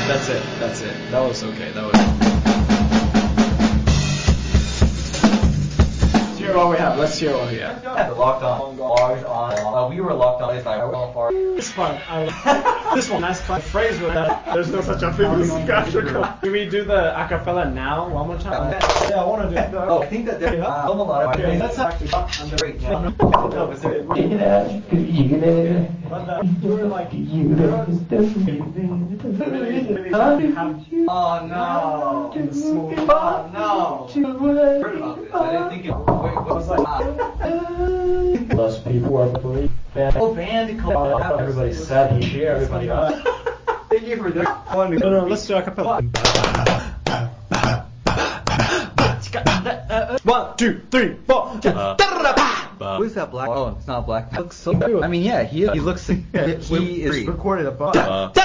That's it. That was okay. That was. Let's hear what we have. Locked on. Bars on. We were locked on. It's fun. This one, nice fun phrase with that. There's no such a thing as theatrical. Can we do the acapella now one more time? Yeah, I want to do that. I think that there's a lot of things. That's actually great. You were like, oh no. Oh no. Heard about this. I didn't think it. Wait, what was that? Most people are pretty bad. Oh, band. Everybody said he cheer. Everybody else. Thank you for that. No, let's do acapella. 1, 2, 3, 4. Who's that black? Oh, it's not black. Looks so good. I mean, yeah, he looks. He is recorded above.